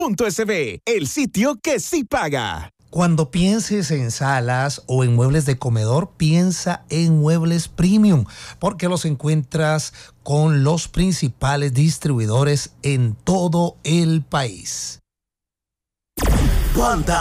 Muebles.sb, el sitio que sí paga. Cuando pienses en salas o en muebles de comedor, piensa en Muebles Premium, porque los encuentras con los principales distribuidores en todo el país.